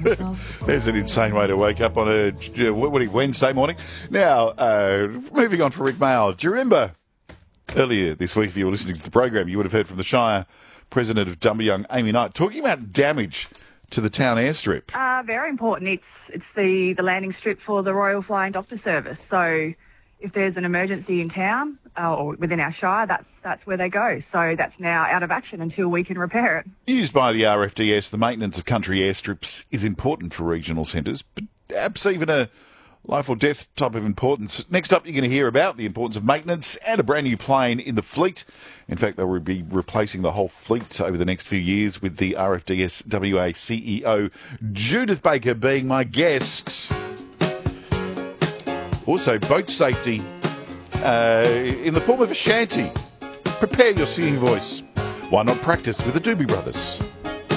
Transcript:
There's an insane way to wake up on a Wednesday morning. Now, moving on for Rick Mail. Do you remember earlier this week, if you were listening to the program, you would have heard from the Shire President of Dumbayung, Amy Knight, talking about damage to the town airstrip. Very important. It's the landing strip for the Royal Flying Doctor Service. So if there's an emergency in town or within our Shire, that's where they go. So that's now out of action until we can repair it. Used by the RFDS, the maintenance of country airstrips is important for regional centres, but perhaps even a life or death type of importance. Next up, you're going to hear about the importance of maintenance and a brand new plane in the fleet. In fact, they will be replacing the whole fleet over the next few years, with the RFDS WA CEO Judith Baker being my guest. Also, boat safety in the form of a shanty. Prepare your singing voice. Why not practice with the Doobie Brothers?